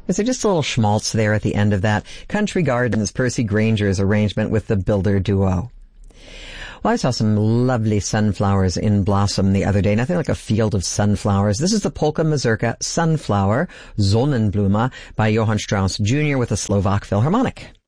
Is there just a little schmaltz there at the end of that? Country Gardens, Percy Granger's arrangement with the Builder Duo. Well, I saw some lovely sunflowers in blossom the other day, nothing like a field of sunflowers. This is the Polka Mazurka Sunflower, Sonnenblume, by Johann Strauss Jr. with a Slovak Philharmonic.